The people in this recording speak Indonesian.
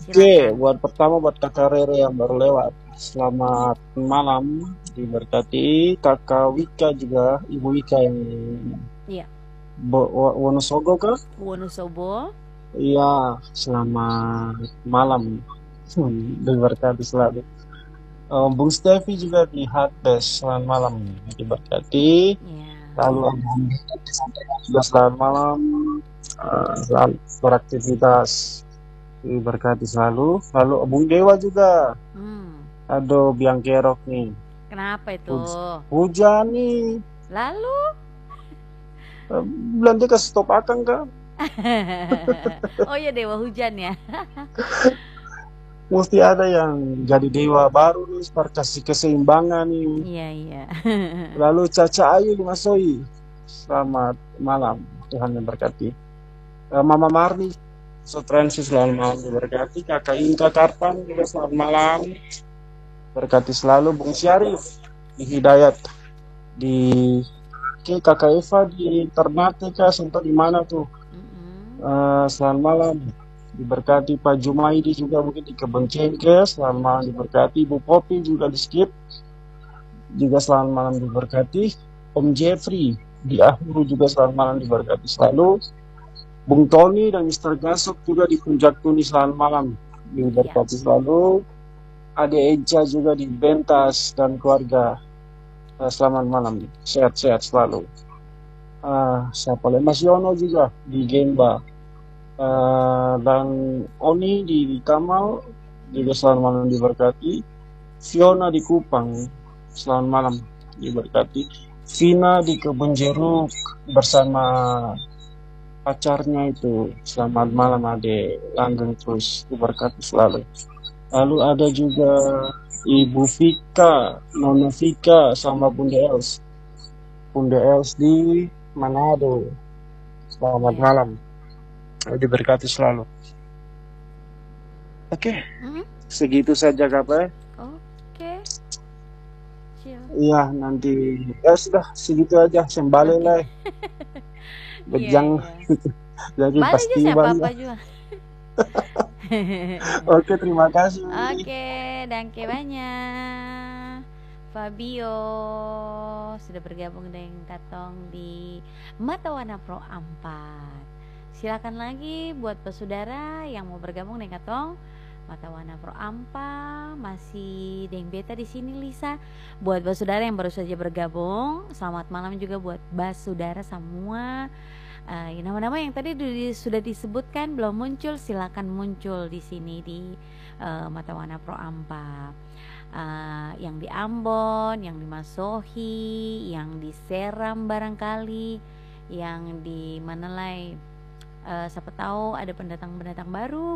Oke, Silakan. buat pertama buat kakak Rere yang baru lewat. Selamat malam, diberkati kakak Wika juga, ibu Wika yang Iya, Wonosobo kah? Wonosobo. Iya, selamat malam, diberkati selalu. Bung Stevi juga di Hades, selamat malam, diberkati. Ya. Lalu juga selamat malam, selalu beraktivitas, diberkati selalu. Lalu Bung Dewa juga. Hmm. Aduh, biang kerok nih. Kenapa itu? Hujan nih. Lalu? Eh, Belum dia kasih stop akang kan? Oh ya, dewa hujan ya. Mesti ada yang jadi dewa baru nih, supaya kasih keseimbangan nih. Iya, iya. Lalu Caca Ayu dimasoi. Selamat malam, Tuhan memberkati. Mama Marni, Sotrensi selamat malam diberkati. Kakak Inka Karpan juga selamat malam. Berkati selalu Bung Syarif di Hidayat di Kakak Eva di Ternate kah sampai di mana tuh? Mm-mm. Selamat malam diberkati Pak Jumaidi juga mungkin di Kebon Cengkeh, selamat malam diberkati Bu Popi juga di Skip juga selamat malam diberkati Om Jeffrey di Ahuru juga selamat malam diberkati selalu Bung Tony dan Mister Gasok juga di Puncak Tuni selamat malam Iya. diberkati selalu Ade Eja juga di Bentas dan keluarga. Selamat malam, sehat-sehat selalu. Siapa lagi? Mas Yono juga di Gemba. Dan Oni di Kamal juga selamat malam diberkati. Fiona di Kupang selamat malam diberkati. Vina di Kebun Jeruk bersama pacarnya itu selamat malam ade langgeng terus diberkati selalu. Lalu ada juga Ibu Vika, Nona Vika sama Bunda Els di Manado. Selamat Iya. malam, diberkati selalu. Oke, Hmm? segitu saja kabar. Oke. Chill. Iya, nanti ya sudah segitu aja. Sembale Oke. lah, Iya, bejang iya. jadi Balik aja pasti siapa apa banyak. juga. Oke, terima kasih. Oke, danke banyak. Fabio sudah bergabung dengan Katong di Mata Warna Pro 4. Silakan lagi buat saudara yang mau bergabung dengan Katong Mata Warna Pro Ampa, masih Deng Beta di sini Lisa. Buat saudara yang baru saja bergabung, selamat malam juga buat saudara semua. Nama-nama yang tadi sudah disebutkan belum muncul, silakan muncul di sini di Mata Warna Pro Ampa. Yang di Ambon, yang di Masohi, yang di Seram barangkali, yang di Manalai. Siapa tahu ada pendatang-pendatang baru